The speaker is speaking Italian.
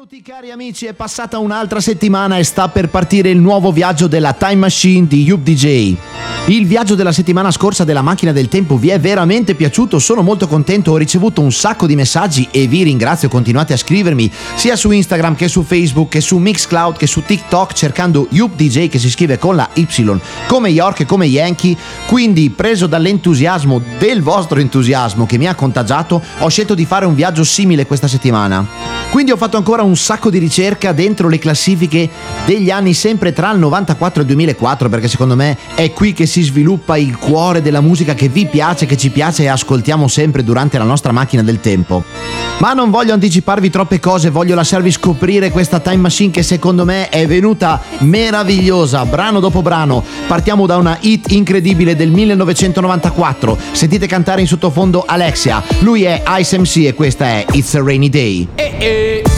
Benvenuti cari amici, è passata un'altra settimana e sta per partire il nuovo viaggio della Time Machine di Yup DJ. Il viaggio della settimana scorsa della macchina del tempo vi è veramente piaciuto, sono molto contento, ho ricevuto un sacco di messaggi e vi ringrazio, continuate a scrivermi sia su Instagram che su Facebook che su Mixcloud che su TikTok cercando Yup DJ che si scrive con la Y come York e come Yankee, quindi preso dall'entusiasmo del vostro entusiasmo che mi ha contagiato ho scelto di fare un viaggio simile questa settimana. Quindi ho fatto ancora un sacco di ricerca dentro le classifiche degli anni sempre tra il 94 e il 2004 perché secondo me è qui che si sviluppa il cuore della musica che vi piace, che ci piace e ascoltiamo sempre durante la nostra macchina del tempo. Ma non voglio anticiparvi troppe cose, voglio lasciarvi scoprire questa Time Machine che secondo me è venuta meravigliosa, brano dopo brano. Partiamo da una hit incredibile del 1994, sentite cantare in sottofondo Alexia, lui è Ice MC e questa è It's a Rainy Day.